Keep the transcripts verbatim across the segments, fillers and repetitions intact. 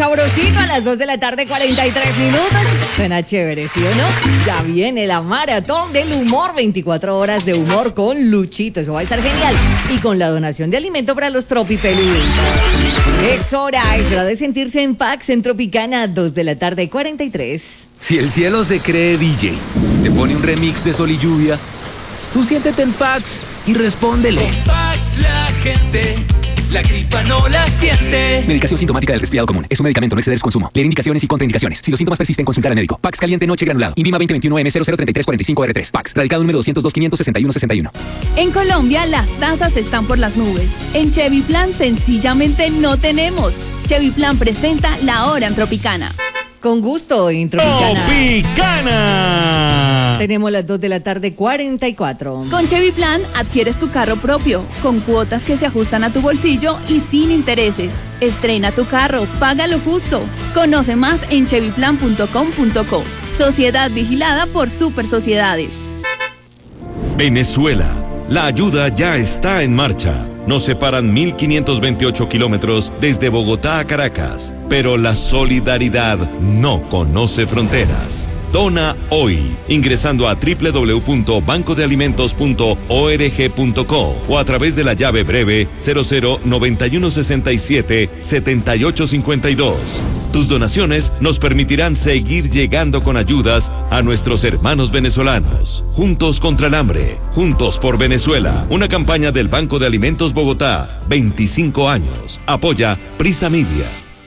sabrosito a las dos de la tarde, cuarenta y tres minutos. Suena chévere, ¿sí o no? Ya viene la maratón del humor, veinticuatro horas de humor con Luchito. Eso va a estar genial. Y con la donación de alimento para los tropipeluditos. Es hora, es hora de sentirse en Pax en Tropicana, dos de la tarde, cuarenta y tres. Si el cielo se cree D J, te pone un remix de Sol y Lluvia, tú siéntete en Pax y respóndele. Con Pax la gente, la gripa no la siente. Medicación sintomática del resfriado común. Es un medicamento, no exceder su consumo. Leer indicaciones y contraindicaciones. Si los síntomas persisten, consultar al médico. Pax caliente noche granulado. Invima veinte veintiuno M cero cero treinta y tres cuarenta y cinco R tres. Pax. Radicado número doscientos dos quinientos sesenta y uno sesenta y uno. En Colombia las tasas están por las nubes. En Chevy Plan sencillamente no tenemos. Chevy Plan presenta La Hora en Tropicana. Con gusto en Tropicana. ¡Tropicana! Tenemos las dos de la tarde, cuarenta y cuatro. Con Chevy Plan adquieres tu carro propio, con cuotas que se ajustan a tu bolsillo y sin intereses. Estrena tu carro, paga lo justo. Conoce más en chevy plan punto com punto co. Sociedad vigilada por Super Sociedades. Venezuela. La ayuda ya está en marcha. Nos separan mil quinientos veintiocho kilómetros desde Bogotá a Caracas, pero la solidaridad no conoce fronteras. Dona hoy, ingresando a doble u doble u doble u punto banco de alimentos punto org punto co o a través de la llave breve cero cero noventa y uno sesenta y siete setenta y ocho cincuenta y dos. Tus donaciones nos permitirán seguir llegando con ayudas a nuestros hermanos venezolanos. Juntos contra el hambre, juntos por Venezuela. Una campaña del Banco de Alimentos Bogotá, veinticinco años. Apoya Prisa Media.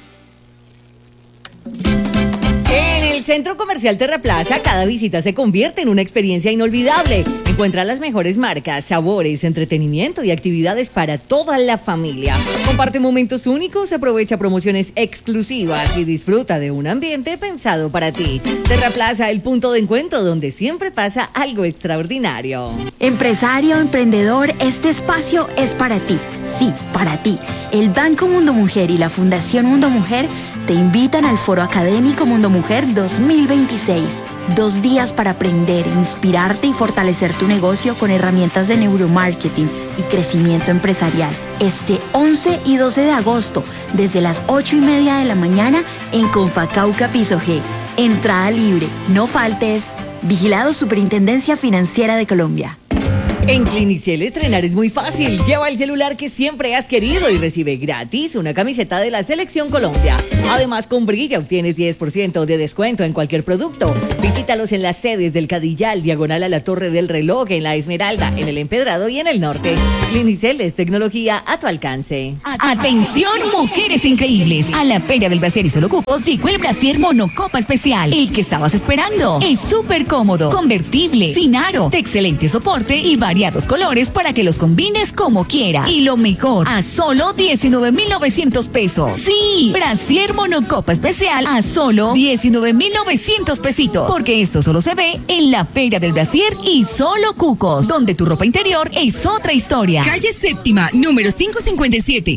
Centro Comercial Terraplaza, cada visita se convierte en una experiencia inolvidable. Encuentra las mejores marcas, sabores, entretenimiento y actividades para toda la familia. Comparte momentos únicos, aprovecha promociones exclusivas y disfruta de un ambiente pensado para ti. Terraplaza, el punto de encuentro donde siempre pasa algo extraordinario. Empresario, emprendedor, este espacio es para ti. Sí, para ti. El Banco Mundo Mujer y la Fundación Mundo Mujer te invitan al Foro Académico Mundo Mujer dos mil veintiséis. Dos días para aprender, inspirarte y fortalecer tu negocio con herramientas de neuromarketing y crecimiento empresarial. Este once y doce de agosto, desde las ocho y media de la mañana en Confacauca Piso G. Entrada libre, no faltes. Vigilado Superintendencia Financiera de Colombia. En Clinicel estrenar es muy fácil. Lleva el celular que siempre has querido y recibe gratis una camiseta de la Selección Colombia. Además, con Brilla obtienes diez por ciento de descuento en cualquier producto. Visítalos en las sedes del Cadillal, diagonal a la Torre del Reloj, en la Esmeralda, en el Empedrado y en el Norte. Clinicel es tecnología a tu alcance. Atención, mujeres increíbles. A la Feria del Brasier y Solo Cupos llegó el Brasier Monocopa Especial. El que estabas esperando. Es súper cómodo, convertible, sin aro, de excelente soporte y variedad variados colores para que los combines como quieras. Y lo mejor, a solo diecinueve mil novecientos pesos. Sí, Brasier Monocopa Especial a solo diecinueve mil novecientos pesitos. Porque esto solo se ve en la Feria del Brasier y Solo Cucos, donde tu ropa interior es otra historia. Calle Séptima, número quinientos cincuenta y siete.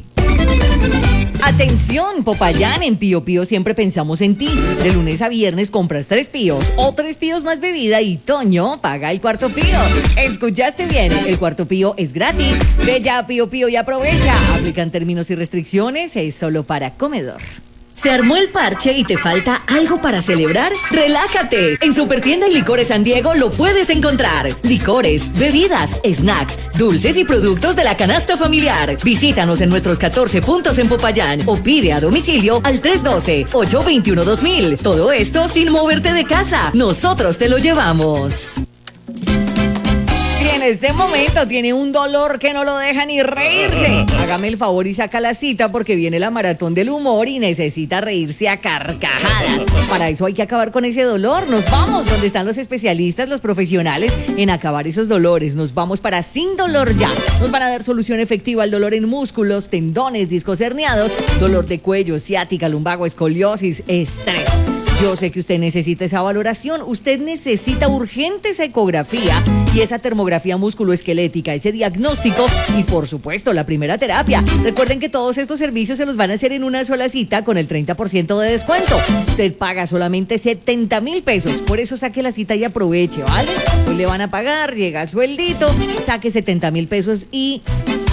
Atención, Popayán, en Pío Pío siempre pensamos en ti. De lunes a viernes compras tres píos o tres píos más bebida y Toño paga el cuarto pío. ¿Escuchaste bien? El cuarto pío es gratis. Ve ya a Pío Pío y aprovecha. Aplican términos y restricciones, es solo para comedor. ¿Se armó el parche y te falta algo para celebrar? ¡Relájate! En Supertienda y Licores San Diego lo puedes encontrar. Licores, bebidas, snacks, dulces y productos de la canasta familiar. Visítanos en nuestros catorce puntos en Popayán o pide a domicilio al tres uno dos, ocho dos uno, dos mil. Todo esto sin moverte de casa. Nosotros te lo llevamos. En este momento tiene un dolor que no lo deja ni reírse. Hágame el favor y saca la cita porque viene la maratón del humor y necesita reírse a carcajadas. Para eso hay que acabar con ese dolor. Nos vamos donde están los especialistas, los profesionales en acabar esos dolores. Nos vamos para Sin Dolor Ya. Nos van a dar solución efectiva al dolor en músculos, tendones, discos herniados, dolor de cuello, ciática, lumbago, escoliosis, estrés. Yo sé que usted necesita esa valoración, usted necesita urgente esa ecografía y esa termografía musculoesquelética, ese diagnóstico y por supuesto la primera terapia. Recuerden que todos estos servicios se los van a hacer en una sola cita con el treinta por ciento de descuento. Usted paga solamente setenta mil pesos, por eso saque la cita y aproveche, ¿vale? Pues le van a pagar, llega el sueldito, saque setenta mil pesos y...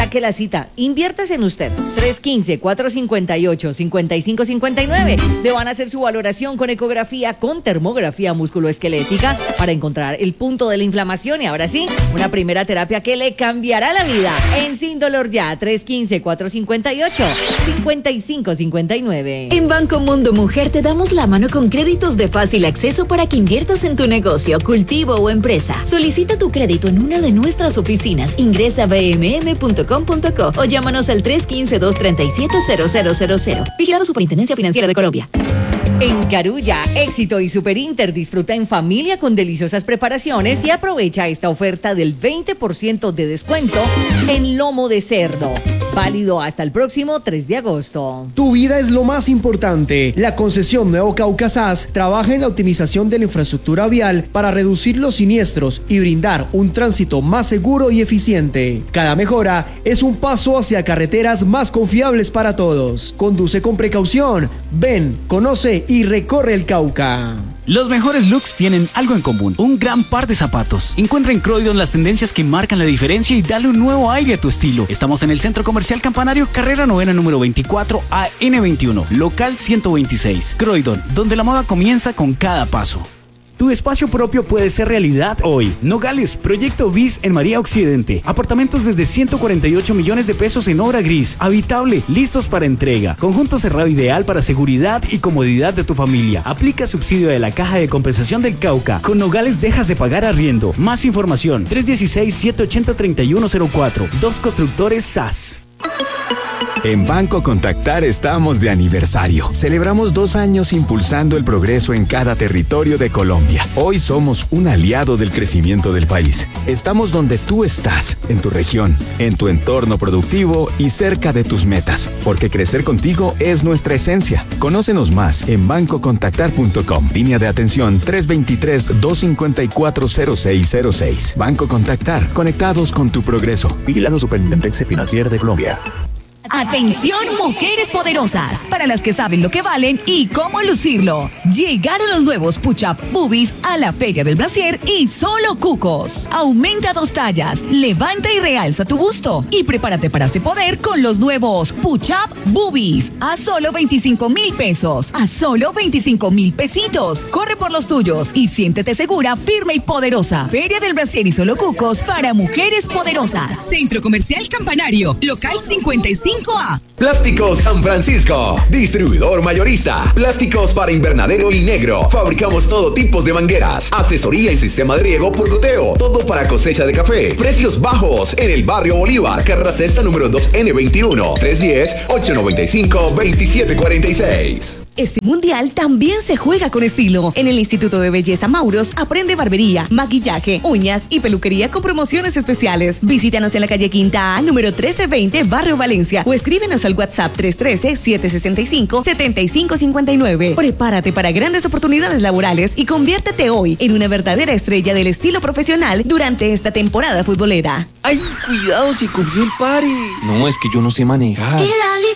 saque la cita, inviértase en usted. tres uno cinco, cuatro cinco ocho, cinco cinco cinco nueve. Le van a hacer su valoración con ecografía, con termografía musculoesquelética para encontrar el punto de la inflamación. Y ahora sí, una primera terapia que le cambiará la vida. En Sin Dolor Ya, tres uno cinco, cuatro cinco ocho, cinco cinco cinco nueve. En Banco Mundo Mujer te damos la mano con créditos de fácil acceso para que inviertas en tu negocio, cultivo o empresa. Solicita tu crédito en una de nuestras oficinas. Ingresa a b m m punto com punto co o llámanos al tres uno cinco, dos tres siete, cero cero cero cero. Vigilado Superintendencia Financiera de Colombia. En Carulla, Éxito y Super Inter disfruta en familia con deliciosas preparaciones y aprovecha esta oferta del veinte por ciento de descuento en lomo de cerdo. Válido hasta el próximo tres de agosto. Tu vida es lo más importante. La concesión Nuevo Cauca S A S trabaja en la optimización de la infraestructura vial para reducir los siniestros y brindar un tránsito más seguro y eficiente. Cada mejora es un paso hacia carreteras más confiables para todos. Conduce con precaución. Ven, conoce y recorre el Cauca. Los mejores looks tienen algo en común, un gran par de zapatos. Encuentra en Croydon las tendencias que marcan la diferencia y dale un nuevo aire a tu estilo. Estamos en el Centro Comercial Campanario, carrera novena número veinticuatro A N veintiuno, local ciento veintiséis. Croydon, donde la moda comienza con cada paso. Tu espacio propio puede ser realidad hoy. Nogales, Proyecto Bis en María Occidente. Apartamentos desde ciento cuarenta y ocho millones de pesos en obra gris. Habitable, listos para entrega. Conjunto cerrado ideal para seguridad y comodidad de tu familia. Aplica subsidio de la Caja de Compensación del Cauca. Con Nogales dejas de pagar arriendo. Más información, tres uno seis, siete ocho cero, tres uno cero cuatro. Dos Constructores S A S. En Banco Contactar estamos de aniversario. Celebramos dos años impulsando el progreso en cada territorio de Colombia. Hoy somos un aliado del crecimiento del país. Estamos donde tú estás, en tu región, en tu entorno productivo y cerca de tus metas. Porque crecer contigo es nuestra esencia. Conócenos más en banco contactar punto com. Línea de atención tres dos tres, dos cinco cuatro, cero seis cero seis. Banco Contactar, conectados con tu progreso. Vigilado Superintendencia Financiera de Colombia. Atención, mujeres poderosas, para las que saben lo que valen y cómo lucirlo. Llegaron los nuevos Push-Up Boobies a la Feria del Brasier y solo cucos. Aumenta dos tallas, levanta y realza tu busto y prepárate para este poder con los nuevos Push-Up Boobies a solo veinticinco mil pesos, a solo veinticinco mil pesitos. Corre por los tuyos y siéntete segura, firme y poderosa. Feria del Brasier y solo cucos para mujeres poderosas. Centro Comercial Campanario, local cincuenta y cinco A. Plásticos San Francisco, distribuidor mayorista. Plásticos para invernadero y negro. Fabricamos todo tipo de mangueras, asesoría y sistema de riego por goteo. Todo para cosecha de café. Precios bajos en el barrio Bolívar, carrera sexta número dos N veintiuno, tres uno cero, ocho nueve cinco, dos siete cuatro seis. Este mundial también se juega con estilo. En el Instituto de Belleza Mauros aprende barbería, maquillaje, uñas y peluquería con promociones especiales. Visítanos en la calle Quinta A, número trece veinte, Barrio Valencia, o escríbenos al WhatsApp tres uno tres, siete seis cinco, siete cinco cinco nueve. Prepárate para grandes oportunidades laborales y conviértete hoy en una verdadera estrella del estilo profesional durante esta temporada futbolera. ¡Ay, cuidado, se comió el pare! No, es que yo no sé manejar. El